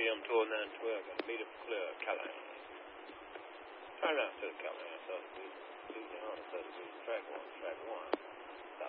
PM tour 912. Got to meet up for Clear Carolina. Try not to Carolina, so we do that.